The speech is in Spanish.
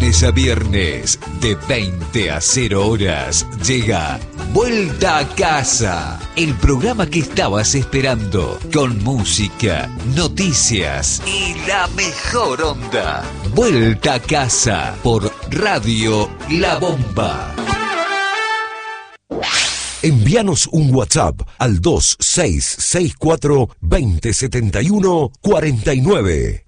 lunes a viernes, de 20 a 0 horas, llega Vuelta a Casa, el programa que estabas esperando, con música, noticias y la mejor onda. Vuelta a Casa por Radio La Bomba. Envíanos un WhatsApp al 2664 2071 49.